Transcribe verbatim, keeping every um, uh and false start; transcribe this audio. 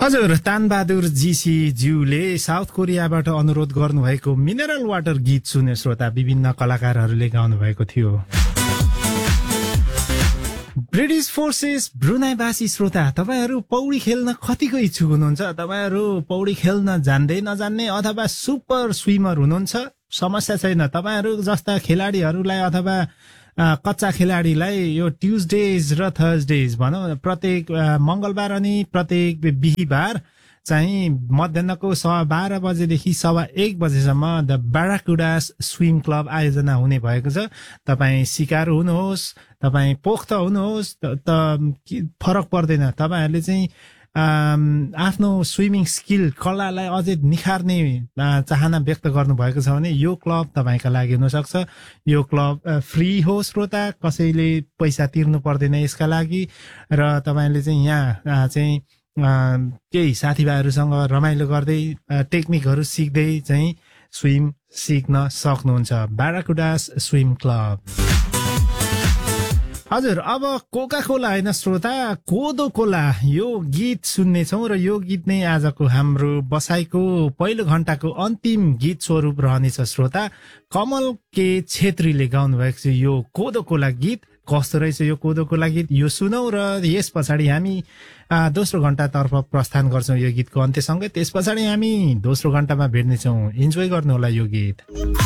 हजुर, तानबहादुर जीसी ज्यूले साउथ कोरियाबाट अनुरोध गर्नुभएको मिनरल वाटर गीत सुने श्रोता। विभिन्न कलाकारहरूले गाउनु भएको थियो। ब्रिटिश फोर्सेस ब्रुनाईवासी श्रोता, तपाईहरू पौडी खेल्न कतिको इच्छुक हुनुहुन्छ? तपाईहरू पौडी खेल्न जान्दै नजान्ने अथवा सुपर स्विमर हुनुहुन्छ? समस्या छैन। तपाईहरू जस्ता खेलाडीहरूलाई अथवा कच्चा खेलाडीलाई यो ट्युजडेज र थर्सडेज भनौँ प्रत्येक मंगलबार अनि प्रत्येक बिहिबार चाहिँ मध्याहको सवा बाह्र बजेदेखि सवा एक बजेसम्म द बाराकुडास स्विम क्लब आयोजना हुने भएको छ। तपाईँ सिकार हुनुहोस्, तपाईँ पोख्त हुनुहोस्, त फरक पर्दैन। तपाईँहरूले चाहिँ आफ्नो स्विमिङ स्किल कलालाई अझै निखार्ने चाहना व्यक्त गर्नुभएको छ भने यो क्लब तपाईँका लागि हुनसक्छ। यो क्लब फ्री हो श्रोता, कसैले पैसा तिर्नु पर्दैन यसका लागि। र तपाईँले चाहिँ यहाँ चाहिँ केही साथीभाइहरूसँग रमाइलो गर्दै टेक्निकहरू सिक्दै चाहिँ स्विम सिक्न सक्नुहुन्छ। बाराकुडास स्विम क्लब। हजुर, अब कोका कोला होइन श्रोता, कोदो कोला यो गीत सुन्नेछौँ र यो गीत नै आजको हाम्रो बसाइको पहिलो घण्टाको अन्तिम गीत स्वरूप रहनेछ श्रोता। कमल के छेत्रीले गाउनु भएको छ यो कोदो कोला गीत। कस्तो रहेछ यो कोदो कोला गीत, यो सुनौ र यस पछाडि हामी दोस्रो घण्टातर्फ प्रस्थान गर्छौँ यो गीतको अन्त्यसँगै। त्यस पछाडि हामी दोस्रो घण्टामा भेट्नेछौँ। इन्जोय गर्नु होला यो गीत।